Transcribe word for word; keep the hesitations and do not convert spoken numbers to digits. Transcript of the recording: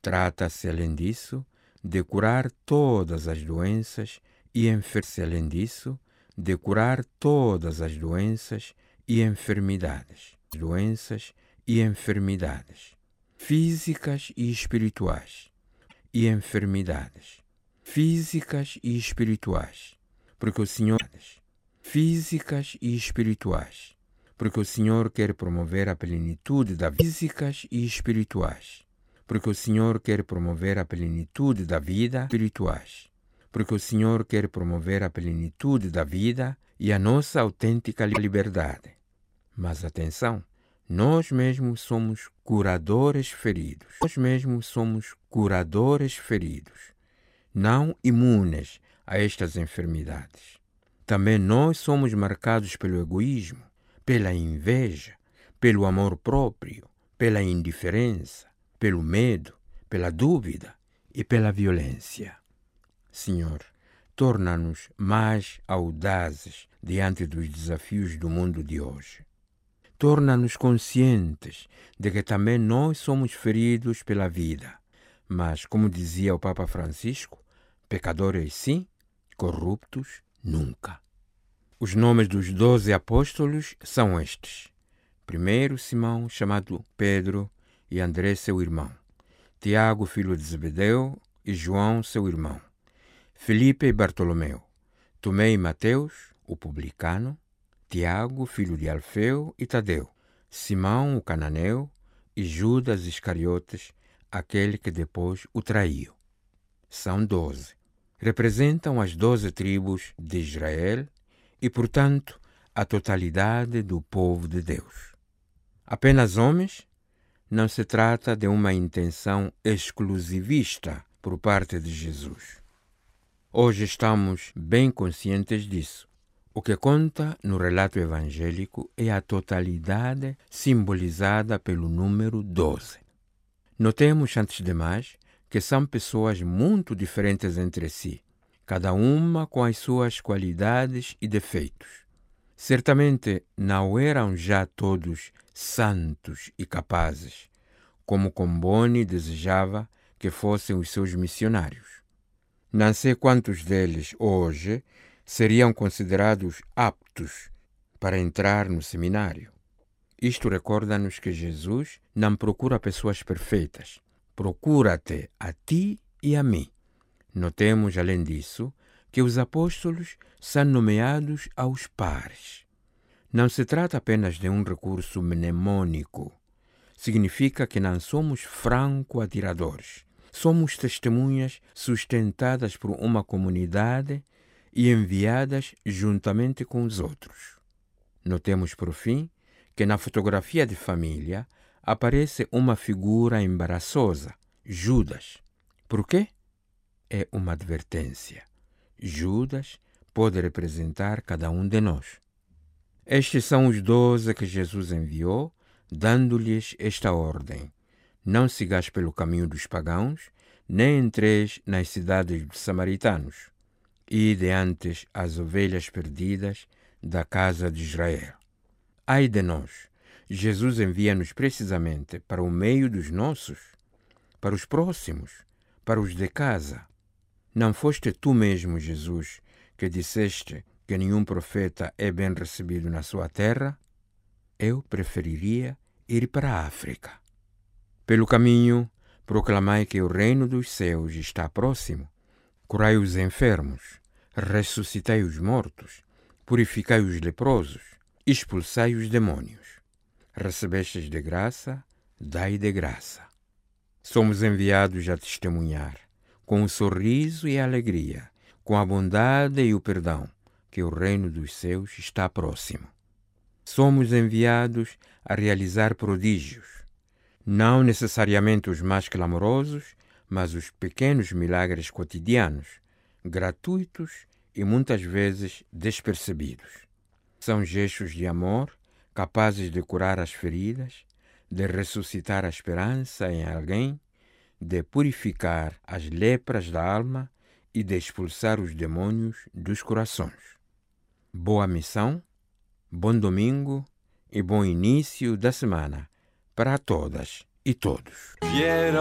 Trata-se, além disso, de curar todas as doenças e enfermidades. Além disso, de curar todas as doenças e enfermidades. Doenças e enfermidades físicas e espirituais e enfermidades físicas e espirituais, porque o Senhor físicas e espirituais, porque o Senhor quer promover a plenitude da físicas e espirituais, porque o Senhor quer promover a plenitude da vida espirituais, porque o Senhor quer promover a plenitude da vida e a nossa autêntica liberdade. Mas atenção, nós mesmos somos curadores feridos. Nós mesmos somos curadores feridos, não imunes a estas enfermidades. Também nós somos marcados pelo egoísmo, pela inveja, pelo amor próprio, pela indiferença, pelo medo, pela dúvida e pela violência. Senhor, torna-nos mais audazes diante dos desafios do mundo de hoje. Torna-nos conscientes de que também nós somos feridos pela vida, mas, como dizia o Papa Francisco, pecadores sim, corruptos nunca. Os nomes dos doze apóstolos são estes. Primeiro, Simão, chamado Pedro, e André, seu irmão. Tiago, filho de Zebedeu, e João, seu irmão. Filipe e Bartolomeu. Tomé e Mateus, o publicano. Tiago, filho de Alfeu, e Tadeu. Simão, o cananeu, e Judas Iscariotes, aquele que depois o traiu. São doze. Representam as doze tribos de Israel e, portanto, a totalidade do povo de Deus. Apenas homens? Não se trata de uma intenção exclusivista por parte de Jesus. Hoje estamos bem conscientes disso. O que conta no relato evangélico é a totalidade simbolizada pelo número doze. Notemos, antes de mais, que são pessoas muito diferentes entre si, cada uma com as suas qualidades e defeitos. Certamente não eram já todos santos e capazes, como Comboni desejava que fossem os seus missionários. Não sei quantos deles hoje seriam considerados aptos para entrar no seminário. Isto recorda-nos que Jesus não procura pessoas perfeitas, procura-te a ti e a mim. Notemos, além disso, que os apóstolos são nomeados aos pares. Não se trata apenas de um recurso mnemônico. Significa que não somos franco-atiradores. Somos testemunhas sustentadas por uma comunidade e enviadas juntamente com os outros. Notemos, por fim, que na fotografia de família aparece uma figura embaraçosa, Judas. Por quê? É uma advertência. Judas pode representar cada um de nós. Estes são os doze que Jesus enviou, dando-lhes esta ordem: não sigais pelo caminho dos pagãos, nem entreis nas cidades dos samaritanos. Ide antes as ovelhas perdidas da casa de Israel. Ai de nós! Jesus envia-nos precisamente para o meio dos nossos, para os próximos, para os de casa. Não foste tu mesmo, Jesus, que disseste que nenhum profeta é bem recebido na sua terra? Eu preferiria ir para a África. Pelo caminho, proclamai que o reino dos céus está próximo. Curai os enfermos, ressuscitai os mortos, purificai os leprosos, expulsai os demônios. Recebestes de graça, dai de graça. Somos enviados a testemunhar, com o sorriso e a alegria, com a bondade e o perdão, que o reino dos céus está próximo. Somos enviados a realizar prodígios, não necessariamente os mais clamorosos, mas os pequenos milagres cotidianos, gratuitos e muitas vezes despercebidos. São gestos de amor capazes de curar as feridas, de ressuscitar a esperança em alguém, de purificar as lepras da alma e de expulsar os demônios dos corações. Boa missão, bom domingo e bom início da semana para todas e todos.